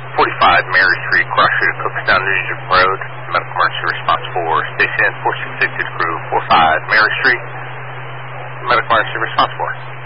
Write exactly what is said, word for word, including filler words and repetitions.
forty-five Mary Street, Crossroad, Cookstown, New Egypt Road. Medical emergency response for station four six six six crew four five Mary Street. Medical emergency response for.